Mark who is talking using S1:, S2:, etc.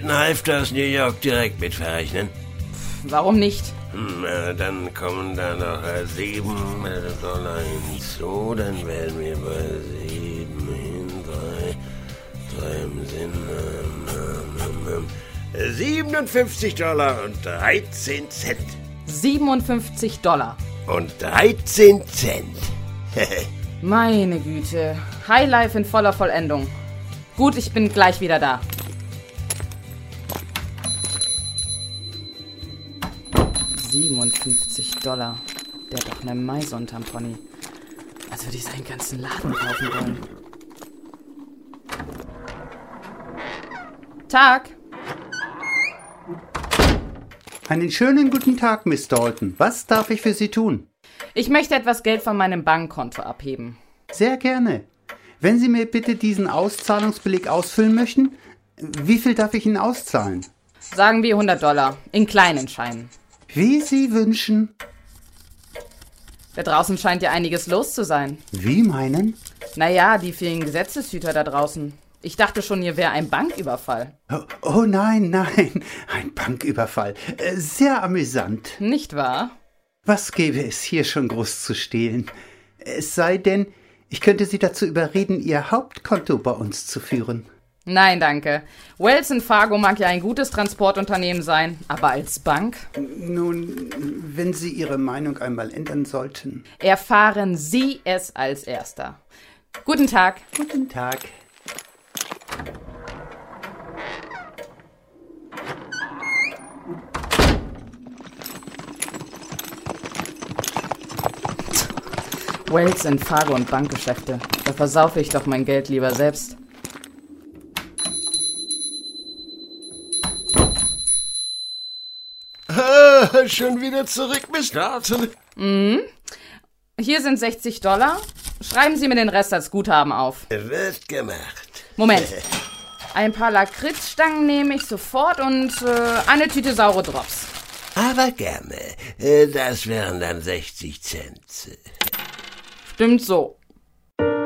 S1: alten Halfter aus New York direkt mit verrechnen?
S2: Warum nicht?
S1: Dann kommen da noch $7 hinzu, dann werden wir bei 7 hin, 3 im Sinn, $57 und 13 Cent.
S2: $57.
S1: Und 13 Cent.
S2: Meine Güte. Highlife in voller Vollendung. Gut, ich bin gleich wieder da. $57. Der hat doch eine Maison-Tamponi. Als würde ich seinen ganzen Laden kaufen wollen. Tag.
S3: Einen schönen guten Tag, Miss Dalton. Was darf ich für Sie tun?
S2: Ich möchte etwas Geld von meinem Bankkonto abheben.
S3: Sehr gerne. Wenn Sie mir bitte diesen Auszahlungsbeleg ausfüllen möchten, wie viel darf ich Ihnen auszahlen?
S2: Sagen wir $100. In kleinen Scheinen.
S3: Wie Sie wünschen.
S2: Da draußen scheint ja einiges los zu sein.
S3: Wie meinen?
S2: Naja, die vielen Gesetzeshüter da draußen. Ich dachte schon, hier wäre ein Banküberfall.
S3: Oh nein, ein Banküberfall. Sehr amüsant.
S2: Nicht wahr?
S3: Was gäbe es hier schon groß zu stehlen? Es sei denn, ich könnte Sie dazu überreden, Ihr Hauptkonto bei uns zu führen.
S2: Nein, danke. Wells Fargo mag ja ein gutes Transportunternehmen sein, aber als Bank?
S3: Nun, wenn Sie Ihre Meinung einmal ändern sollten.
S2: Erfahren Sie es als Erster. Guten Tag.
S3: Guten Tag.
S2: Wells Fargo und Bankgeschäfte. Da versaufe ich doch mein Geld lieber selbst.
S1: Schon wieder zurück, Miss Dalton.
S2: Hier sind $60. Schreiben Sie mir den Rest als Guthaben auf.
S1: Wird gemacht.
S2: Moment. Ein paar Lakritzstangen nehme ich sofort und eine Tüte saure Drops.
S1: Aber gerne. Das wären dann 60 Cent.
S2: Stimmt so.